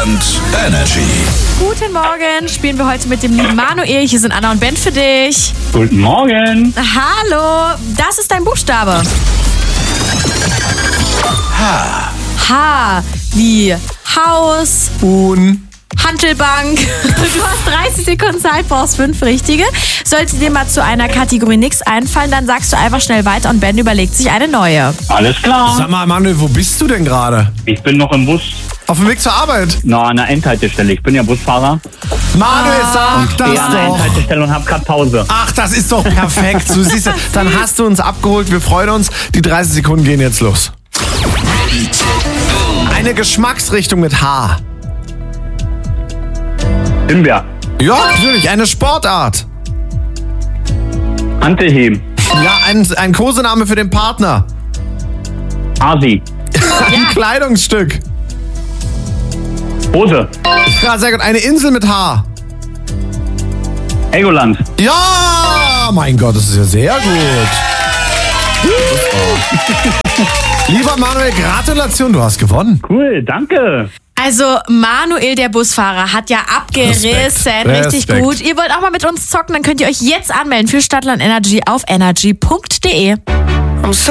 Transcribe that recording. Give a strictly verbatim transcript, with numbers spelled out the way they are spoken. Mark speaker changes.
Speaker 1: Stadtland Energy.
Speaker 2: Guten Morgen, spielen wir heute mit dem lieben Manuel. Hier sind Anna und Ben für dich.
Speaker 3: Guten Morgen.
Speaker 2: Hallo, das ist dein Buchstabe.
Speaker 1: H.
Speaker 2: H wie Haus,
Speaker 4: Huhn.
Speaker 2: Hantelbank. Du hast dreißig Sekunden Zeit, brauchst fünf richtige. Sollte dir mal zu einer Kategorie nichts einfallen, dann sagst du einfach schnell weiter und Ben überlegt sich eine neue.
Speaker 3: Alles klar.
Speaker 4: Sag mal, Manuel, wo bist du denn gerade?
Speaker 3: Ich bin noch im Bus.
Speaker 4: Auf dem Weg zur Arbeit?
Speaker 3: Na, an der Endhaltestelle. Ich bin ja Busfahrer.
Speaker 4: Manuel, sag das
Speaker 3: Stehe an der
Speaker 4: doch.
Speaker 3: Endhaltestelle und hab grad Pause.
Speaker 4: Ach, das ist doch perfekt. Du siehst, dann hast du uns abgeholt. Wir freuen uns. Die dreißig Sekunden gehen jetzt los. Eine Geschmacksrichtung mit H.
Speaker 3: Himbeer.
Speaker 4: Ja, natürlich. Eine Sportart.
Speaker 3: Hantelheben.
Speaker 4: Ja, ein, ein Kosename für den Partner.
Speaker 3: Asi.
Speaker 4: Ein Kleidungsstück.
Speaker 3: Hose.
Speaker 4: Ja, sehr gut. Eine Insel mit H.
Speaker 3: Helgoland.
Speaker 4: Ja, mein Gott, das ist ja sehr gut. Lieber Manuel, Gratulation, du hast gewonnen.
Speaker 3: Cool, danke.
Speaker 2: Also Manuel, der Busfahrer, hat ja abgerissen.
Speaker 4: Respekt.
Speaker 2: Richtig
Speaker 4: Respekt.
Speaker 2: gut. Ihr wollt auch mal mit uns zocken, dann könnt ihr euch jetzt anmelden für Stadtland Energy auf energy punkt de.